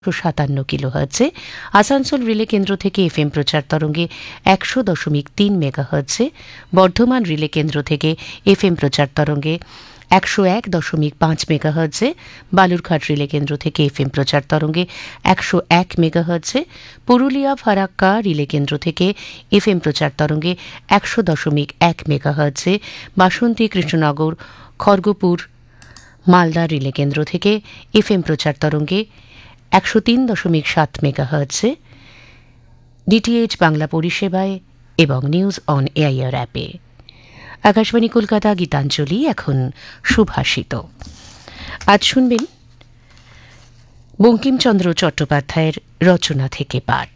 57 কিলোহার্টজে, Asansol relay কেন্দ্র থেকে FM প্রচার তরঙ্গে 100.3 মেগাহার্টজে, বর্ধমান রিলে কেন্দ্র থেকে এফএম প্রচার তরঙ্গে 101.5 মেগাহার্টজে, বালুরঘাট রিলে কেন্দ্র থেকে এফএম প্রচার তরঙ্গে 101 মেগাহার্টজে, পুরুলিয়া ফারাক্কা রিলে কেন্দ্র থেকে এফএম প্রচার তরঙ্গে 100.1 মেগাহার্টজে, বাসন্তী কৃষ্ণনগর খড়গপুর মালদা রিলে কেন্দ্র থেকে এফএম প্রচার তরঙ্গে 103.7 মেগাহার্টজে, ডিটিএইচ বাংলা পরিষেবায় এবং নিউজ অন এআইআর অ্যাপে। আকাশবাণী কলকাতা গীতাঞ্জলি এখন সুভাষিত। আজ শুনবেন বঙ্কিমচন্দ্র চট্টোপাধ্যায়ের রচনা থেকে পাঠ।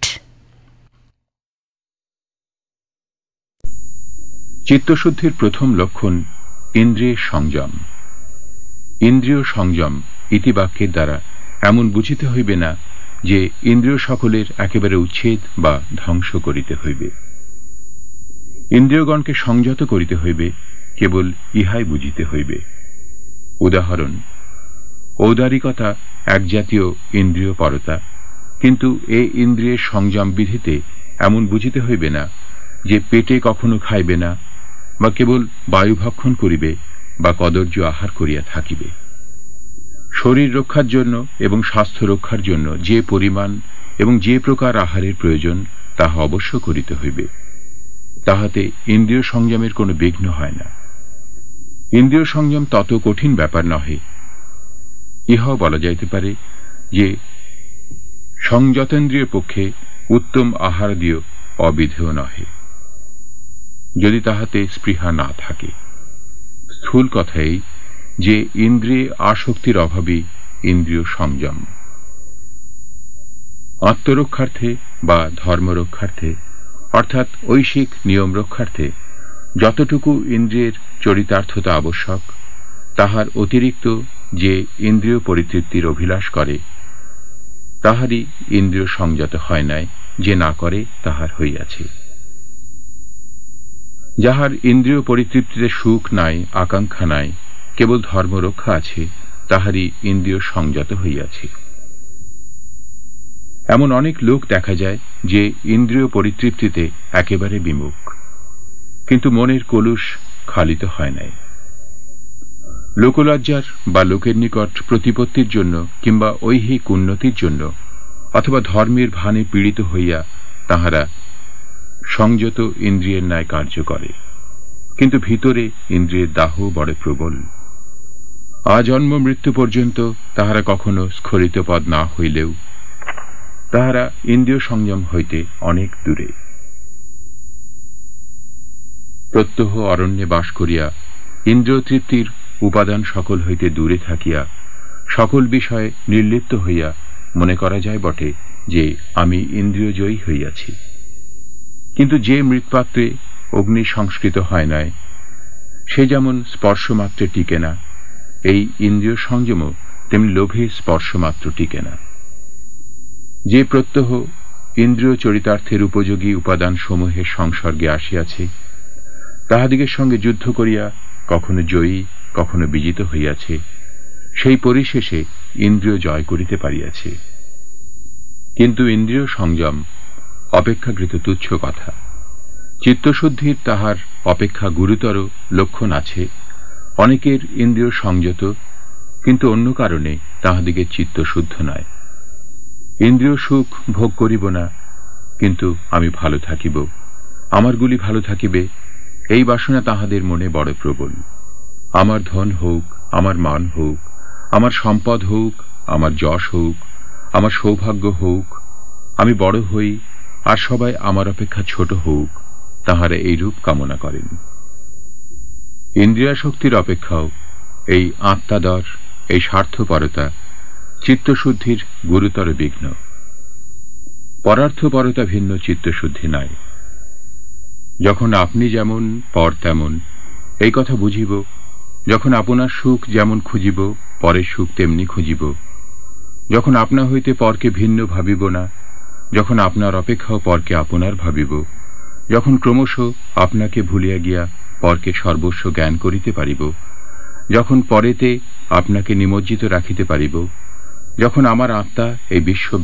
চিত্তশুদ্ধির প্রথম লক্ষণ ইন্দ্রিয়ের সংযম। ইন্দ্রিয় সংযম ইতিবাক্যের দ্বারা এমন বুঝিতে হইবে না যে ইন্দ্রিয় সকলের একেবারে উচ্ছেদ বা ধ্বংস করিতে হইবে। ইন্দ্রিয়গণকে সংযত করিতে হইবে, কেবল ইহাই বুঝিতে হইবে। উদাহরণ, ঔদারিকতা এক জাতীয় ইন্দ্রিয় পরতা, কিন্তু এ ইন্দ্রিয়ের সংযম বিধিতে এমন বুঝিতে হইবে না যে পেটে কখনো খাইবে না, বা কেবল বায়ুভক্ষণ করিবে বা কদর্য আহার করিয়া থাকিবে। শরীর রক্ষার জন্য এবং স্বাস্থ্য রক্ষার জন্য যে পরিমাণ এবং যে প্রকার আহারের প্রয়োজন তাহা অবশ্য করিতে হইবে। তাহাতে ইন্দ্রিয় সংযমের কোনো বিঘ্ন হয় না। ইন্দ্রিয় সংযম তত কঠিন ব্যাপার নহে। ইহাও বলা যাইতে পারে যে সংযতেন্দ্রিয়ের পক্ষে উত্তম আহারাদিও অবিধেয় নহে, যদি তাহাতে স্পৃহা না থাকে। স্থূল কথাই যে ইন্দ্রিয়ে আসক্তির অভাবই ইন্দ্রিয় সংযম। আত্মরক্ষার্থে বা ধর্মরক্ষার্থে, অর্থাৎ ঐশিক নিয়ম রক্ষার্থে যতটুকু ইন্দ্রিয়ের চরিতার্থতা আবশ্যক, তাহার অতিরিক্ত যে ইন্দ্রিয় পরিতৃপ্তির অভিলাষ করে, তাহারই ইন্দ্রিয় সংযত হয় নাই, যে না করে তাহার হইয়াছে। যাহার ইন্দ্রিয় পরিতৃপ্তিতে সুখ নাই, আকাঙ্ক্ষা নাই, কেবল ধর্মরক্ষা আছে, তাহারই ইন্দ্রিয় সংযত হইয়াছে। এমন অনেক লোক দেখা যায় যে ইন্দ্রিয় পরিতৃপ্তিতে একেবারে বিমুখ, কিন্তু মনের কলুষ খালিত হয় নাই। লোকলজ্জার বা লোকের নিকট প্রতিপত্তির জন্য কিংবা ঐহিক উন্নতির জন্য অথবা ধর্মের ভানে পীড়িত হইয়া তাহারা সংযত ইন্দ্রিয়ের ন্যায় কার্য করে, কিন্তু ভিতরে ইন্দ্রিয়ের দাহ বড় প্রবল। আজন্ম মৃত্যু পর্যন্ত তাহারা কখনো স্খলিত পদ না হইলেও তাহারা ইন্দ্রিয় সংযম হইতে অনেক দূরে। প্রত্যহ অরণ্যে বাস করিয়া ইন্দ্রিয় তৃপ্তির উপাদান সকল হইতে দূরে থাকিয়া সকল বিষয়ে নির্লিপ্ত হইয়া মনে করা যায় বটে যে আমি ইন্দ্রিয় জয়ী হইয়াছি, কিন্তু যে মৃৎপাত্রে অগ্নি সংস্কৃত হয় নাই, সে যেমন স্পর্শমাত্রে টিকে না, এই ইন্দ্রিয় সংযমও তেমনি লোভে স্পর্শমাত্র টিকে না। যে প্রত্যহ ইন্দ্রিয় চরিতার্থের উপযোগী উপাদান সমূহের সংসর্গে আসিয়াছে, তাহাদিগের সঙ্গে যুদ্ধ করিয়া কখনো জয়ী কখনো বিজিত হইয়াছে, সেই পরিশেষে ইন্দ্রিয় জয় করিতে পারিয়াছে। কিন্তু ইন্দ্রিয় সংযম অপেক্ষাকৃত তুচ্ছ কথা। চিত্তশুদ্ধির তাহার অপেক্ষা গুরুতর লক্ষণ আছে। অনেকের ইন্দ্রিয় সংযত, কিন্তু অন্য কারণে তাহাদিগের চিত্ত শুদ্ধ নয়। ইন্দ্রিয় সুখ ভোগ করিব না, কিন্তু আমি ভালো থাকিব, আমারগুলি ভালো থাকিবে, এই বাসনা তাহাদের মনে বড় প্রবল। আমার ধন হোক, আমার মান হোক, আমার সম্পদ হোক, আমার যশ হোক, আমার সৌভাগ্য হোক, আমি বড় হই আর সবাই আমার অপেক্ষা ছোট হোক, তাহারা এইরূপ কামনা করেন। ইন্দ্রিয়াসক্তির অপেক্ষাও এই আত্মাদর, এই স্বার্থপরতা চিত্তশুদ্ধির গুরুতর বিঘ্ন। পরার্থপরতা ভিন্ন চিত্তশুদ্ধি নাই। যখন আপনি যেমন পর তেমন, এই কথা বুঝিব, যখন আপনার সুখ যেমন খুঁজিব, পরের সুখ তেমনি খুঁজিব, যখন আপনা হইতে পরকে ভিন্ন ভাবিব না, যখন আপনার অপেক্ষাও পরকে আপনার ভাবিব, যখন ক্রমশ আপনাকে ভুলিয়া গিয়া পরকে সর্বস্ব জ্ঞান করিতে পারিব, যখন পরেতে আপনাকে নিমজ্জিত রাখিতে পারিব, যখন আমার আত্মা এই বিশ্ব